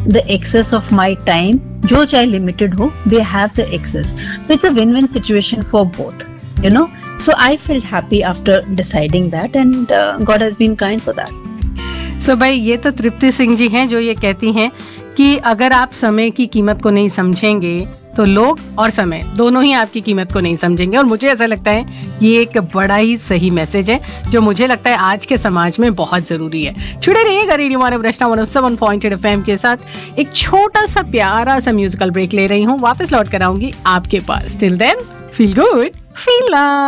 the excess of my time, जो चाहे limited हो, they have the excess. So it's a win-win situation for both, you know. So I felt happy after deciding that, and God has been kind for that. So भाई ये तो तृप्ति सिंह जी हैं जो ये कहती हैं कि अगर आप समय की कीमत को नहीं समझेंगे तो लोग और समय दोनों ही आपकी कीमत को नहीं समझेंगे। और मुझे ऐसा लगता है ये एक बड़ा ही सही मैसेज है जो मुझे लगता है आज के समाज में बहुत जरूरी है। जुड़े रहिएगा रेडियो मानव रचना 107.8 FM के साथ। एक छोटा सा प्यारा सा म्यूजिकल ब्रेक ले रही हूँ, वापस लौट कर आऊंगी आपके पास। Till then feel good, feel love.